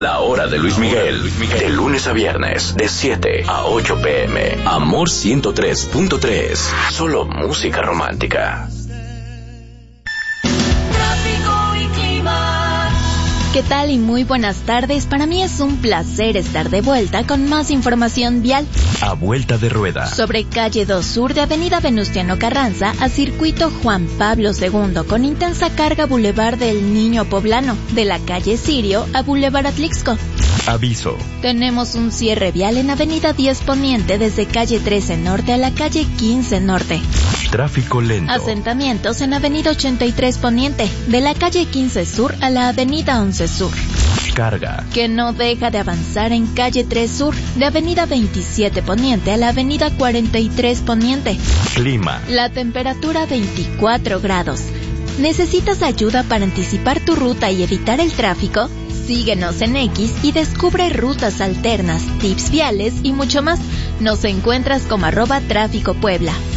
La hora de Luis Miguel, de lunes a viernes, de 7 a 8 p.m. Amor 103.3, solo música romántica. ¿Qué tal y muy buenas tardes? Para mí es un placer estar de vuelta con más información vial. A vuelta de rueda. Sobre calle 2 Sur de avenida Venustiano Carranza a circuito Juan Pablo II con intensa carga Boulevard del Niño Poblano, de la calle Sirio a Boulevard Atlixco. Aviso. Tenemos un cierre vial en avenida 10 Poniente desde calle 13 Norte a la calle 15 Norte. Tráfico lento. Asentamientos en avenida 83 Poniente, de la calle 15 Sur a la avenida 11 Sur. Carga. Que no deja de avanzar en calle 3 Sur, de avenida 27 Poniente a la avenida 43 Poniente. Clima. La temperatura 24 grados. ¿Necesitas ayuda para anticipar tu ruta y evitar el tráfico? Síguenos en X y descubre rutas alternas, tips viales y mucho más. Nos encuentras como @tráfico Puebla.